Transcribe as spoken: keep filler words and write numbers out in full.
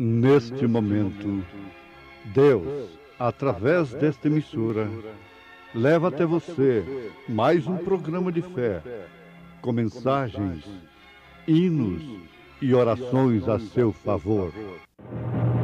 Neste momento, Deus, através desta emissora, leva até você mais um programa de fé, com mensagens, hinos e orações a seu favor.